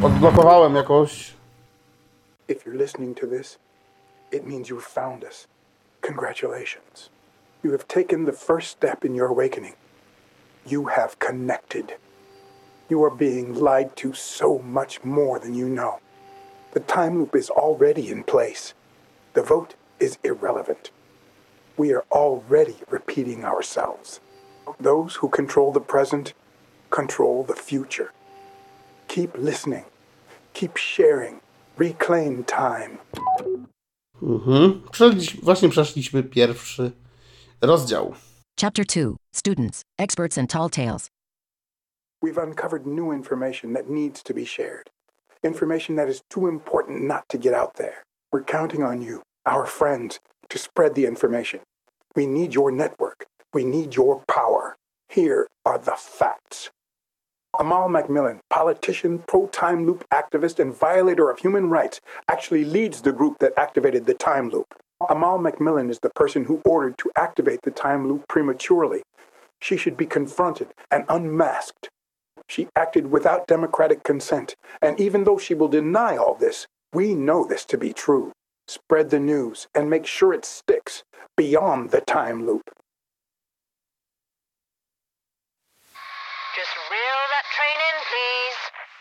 Odblokowałem jakoś. If you're listening to this, it means you've found us. Congratulations. You have taken the first step in your awakening. You have connected. You are being lied to so much more than you know. The time loop is already in place. The vote is irrelevant. We are already repeating ourselves. Those who control the present control the future. Keep listening. Keep sharing. Reclaim time. Właśnie przeszliśmy pierwszy rozdział. Chapter 2. Students, Experts and Tall Tales. We've uncovered new information that needs to be shared. Information that is too important not to get out there. We're counting on you, our friends, to spread the information. We need your network. We need your power. Here are the facts. Amal Macmillan, politician, pro-time loop activist, and violator of human rights, actually leads the group that activated the time loop. Amal Macmillan is the person who ordered to activate the time loop prematurely. She should be confronted and unmasked. She acted without democratic consent, and even though she will deny all this, we know this to be true. Spread the news and make sure it sticks beyond the time loop. Just reel that train in, please.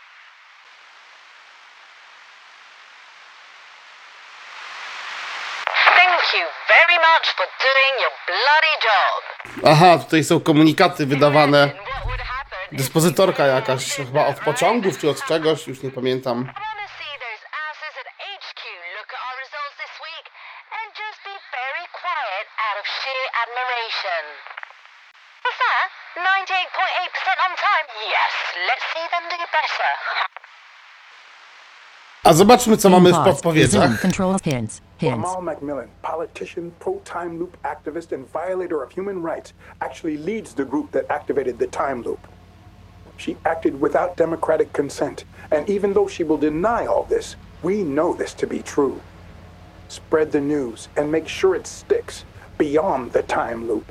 Thank you very much for doing your bloody job. Aha, tutaj są komunikaty wydawane. And what would happen if Dyspozytorka jakaś, chyba od pociągów czy od czegoś, już nie pamiętam. I want to see those asses at HQ look at our results this week and just be very quiet out of sheer admiration. What's that? 98.8% on time? Yes, let's see them do better. A zobaczmy, co mamy w Pause. podpowiedziach. Resume. Control pins. Amal Macmillan, politician, pro-time loop activist, and violator of human rights, actually leads the group that activated the time loop. She acted without democratic consent, and even though she will deny all this, we know this to be true. Spread the news and make sure it sticks beyond the time loop.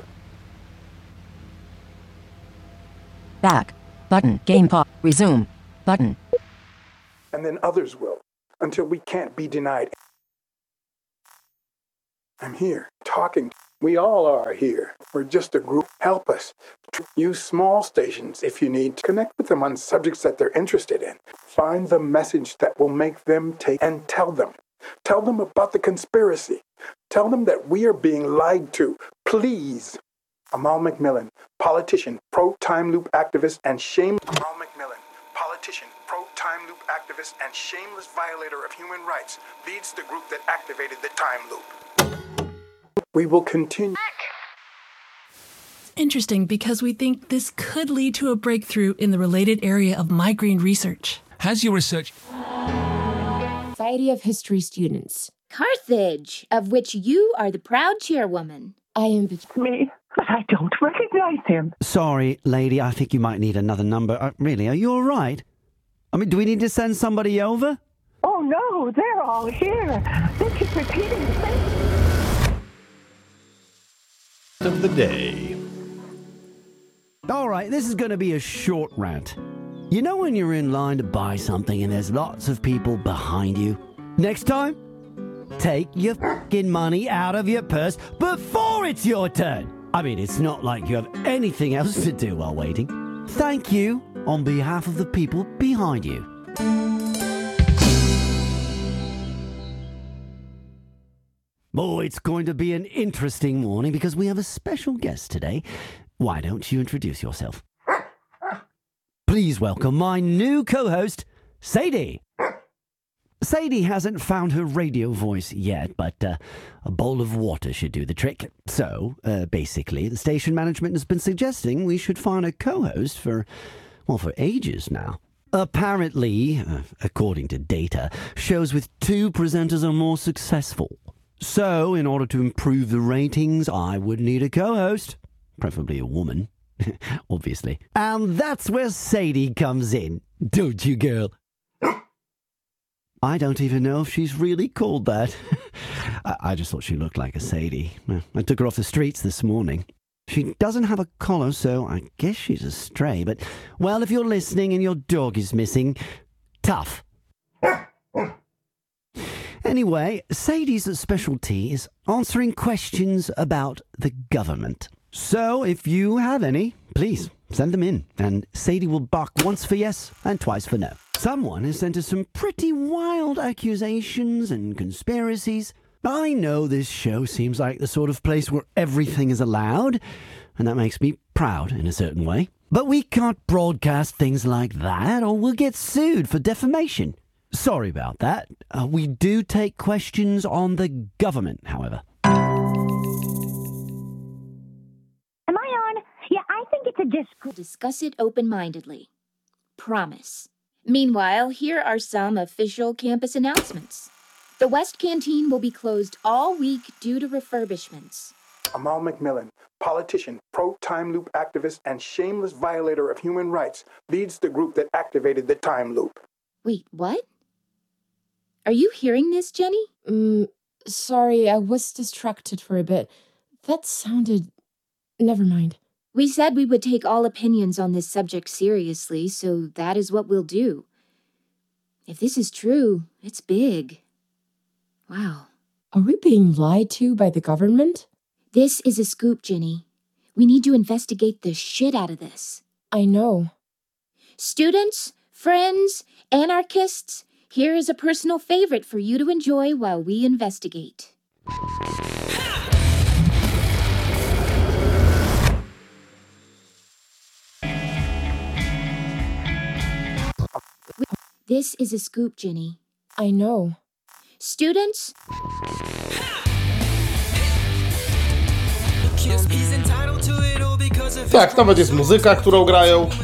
Back. Button. Game pause. Resume. Button. And then others will, until we can't be denied. I'm here, talking. We all are here. We're just a group. Help us. Use small stations if you need to connect with them on subjects that they're interested in. Find the message that will make them take and tell them. Tell them about the conspiracy. Tell them that we are being lied to. Please. Amal Macmillan, politician, pro-time loop activist, and Amal Macmillan, politician, pro-time loop activist, and shameless violator of human rights, leads the group that activated the time loop. We will continue. Interesting, because we think this could lead to a breakthrough in the related area of migraine research. Has your research... Society of History students. Carthage, of which you are the proud chairwoman. I am Me, but I don't recognize him. Sorry, lady, I think you might need another number. Really, are you all right? I mean, do we need to send somebody over? Oh no, they're all here. They keep repeating the same. Of the day. All right, this is going to be a short rant. You know when you're in line to buy something and there's lots of people behind you? Next time, take your fucking money out of your purse before it's your turn. I mean, it's not like you have anything else to do while waiting. Thank you on behalf of the people behind you. Oh, it's going to be an interesting morning because we have a special guest today. Why don't you introduce yourself? Please welcome my new co-host, Sadie. Sadie hasn't found her radio voice yet, but a bowl of water should do the trick. So, basically, the station management has been suggesting we should find a co-host for ages now. Apparently, according to data, shows with two presenters are more successful. So, in order to improve the ratings, I would need a co-host. Preferably a woman, obviously. And that's where Sadie comes in, don't you, girl? I don't even know if she's really called that. I just thought she looked like a Sadie. I took her off the streets this morning. She doesn't have a collar, so I guess she's a stray. But, well, if you're listening and your dog is missing, tough. Anyway, Sadie's specialty is answering questions about the government. So if you have any, please send them in, and Sadie will bark once for yes and twice for no. Someone has sent us some pretty wild accusations and conspiracies. I know this show seems like the sort of place where everything is allowed, and that makes me proud in a certain way. But we can't broadcast things like that, or we'll get sued for defamation. Sorry about that. We do take questions on the government, however. Am I on? Yeah, I think it's a We'll discuss it open-mindedly. Promise. Meanwhile, here are some official campus announcements. The West Canteen will be closed all week due to refurbishments. Amal McMillan, politician, pro-time loop activist, and shameless violator of human rights, leads the group that activated the time loop. Wait, what? Are you hearing this, Jenny? Sorry, I was distracted for a bit. That sounded... Never mind. We said we would take all opinions on this subject seriously, so that is what we'll do. If this is true, it's big. Wow. Are we being lied to by the government? This is a scoop, Jenny. We need to investigate the shit out of this. I know. Students, friends, anarchists, here is a personal favorite for you to enjoy while we investigate. This is a scoop, Jenny. I know. Students? Tak, nawet jest muzyka, którą grają.